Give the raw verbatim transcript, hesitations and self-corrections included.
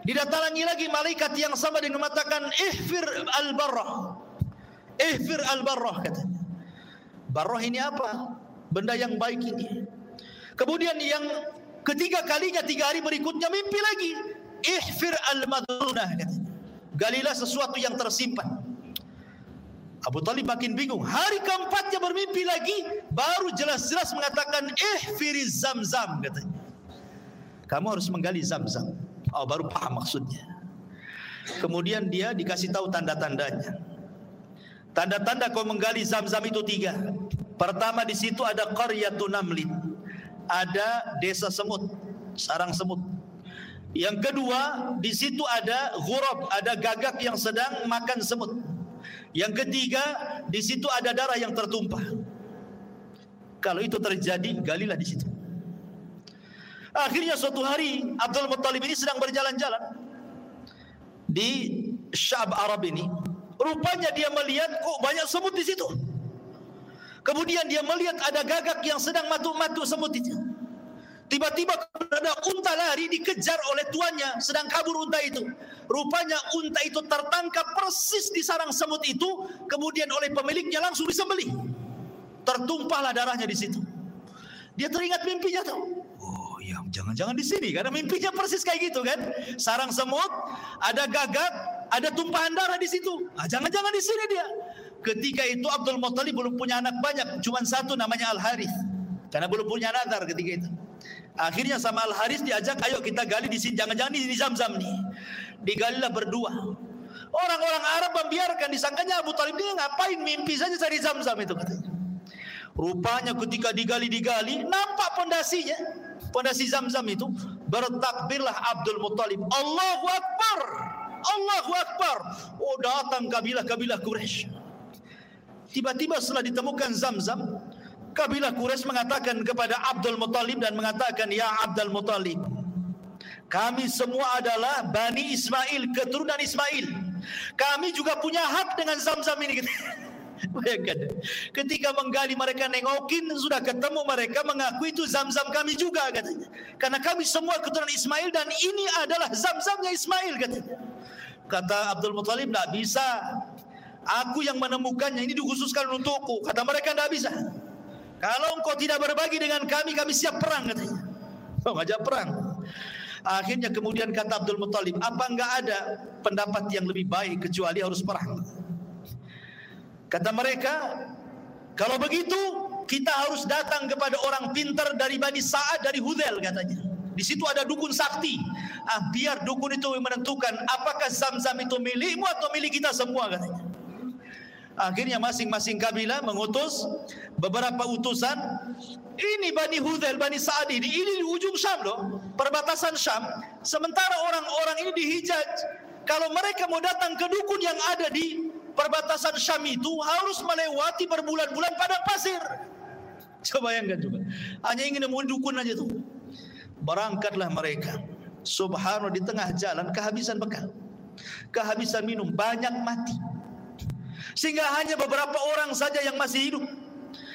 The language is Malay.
Didatangi lagi malaikat yang sama dengan mengatakan ihfir al-barrah. Ihfir al-barrah katanya. Barrah ini apa? Benda yang baik ini. Kemudian yang ketiga kalinya, tiga hari berikutnya mimpi lagi. Ihfir al-madrunah katanya. Galilah sesuatu yang tersimpan. Abu Talib makin bingung. Hari keempatnya bermimpi lagi, baru jelas-jelas mengatakan ihfiriz Zamzam katanya. Kamu harus menggali Zamzam. Oh, baru paham maksudnya. Kemudian dia dikasih tahu tanda-tandanya. Tanda-tanda kau menggali Zamzam itu tiga. Pertama, di situ ada qaryatun namlin, ada desa semut, sarang semut. Yang kedua, di situ ada ghurab, ada gagak yang sedang makan semut. Yang ketiga, di situ ada darah yang tertumpah. Kalau itu terjadi, galilah di situ. Akhirnya suatu hari Abdul Muttalib ini sedang berjalan-jalan di Sya'b Arab ini. Rupanya dia melihat kok banyak semut di situ. Kemudian dia melihat ada gagak yang sedang matuk-matuk semut itu. Tiba-tiba ada unta lari dikejar oleh tuannya, sedang kabur unta itu. Rupanya unta itu tertangkap persis di sarang semut itu, kemudian oleh pemiliknya langsung disembelih. Tertumpahlah darahnya di situ. Dia teringat mimpinya tuh. Oh ya, jangan-jangan di sini, karena mimpinya persis kayak gitu kan. Sarang semut, ada gagak, ada tumpahan darah di situ. Ah, jangan-jangan di sini dia. Ketika itu Abdul Muttalib belum punya anak banyak, cuma satu namanya Al-Harith. Karena belum punya nazar ketika itu. Akhirnya sama Al-Harith diajak, ayo kita gali di sini, jangan-jangan di Zamzam nih. Digalilah berdua. Orang-orang Arab membiarkan, disangkanya Abu Talib ini ngapain, mimpi saja cari Zamzam itu katanya. Rupanya ketika digali-digali, nampak pondasinya, pondasi Zamzam itu. Bertakbirlah Abdul Muttalib, Allahu Akbar, Allahu Akbar. Oh, datang kabilah-kabilah Quraisy. Tiba-tiba setelah ditemukan Zamzam, kabilah Quraisy mengatakan kepada Abdul Muttalib dan mengatakan, ya Abdul Muttalib, kami semua adalah Bani Ismail, keturunan Ismail. Kami juga punya hak dengan Zamzam ini. Bayangkan, ketika menggali mereka nengokin, sudah ketemu mereka mengaku itu Zamzam kami juga katanya. Karena kami semua keturunan Ismail dan ini adalah Zamzamnya Ismail katanya. Kata Abdul Muttalib, tidak bisa. Aku yang menemukannya, ini dikhususkan untukku. Kata mereka, tidak bisa. Kalau engkau tidak berbagi dengan kami, kami siap perang katanya. Oh, ngajak perang. Akhirnya kemudian kata Abdul Muttalib, apa enggak ada pendapat yang lebih baik kecuali harus perang? Kata mereka, kalau begitu kita harus datang kepada orang pintar dari Bani Sa'ad, dari Hudzail katanya. Di situ ada dukun sakti. Ah, biar dukun itu menentukan apakah Zamzam itu milikmu atau milik kita semua katanya. Akhirnya masing-masing kabilah mengutus beberapa utusan. Ini Bani Hudzail, Bani Sa'ad ini, ini di ujung Syam loh, perbatasan Syam. Sementara orang-orang ini di Hijaz. Kalau mereka mau datang ke dukun yang ada di perbatasan Syam itu, harus melewati berbulan-bulan padang pasir. Coba bayangkan juga. Hanya ingin nemuin dukun aja tuh. Berangkatlah mereka. Subhanallah, di tengah jalan kehabisan bekal, kehabisan minum, banyak mati. Sehingga hanya beberapa orang saja yang masih hidup.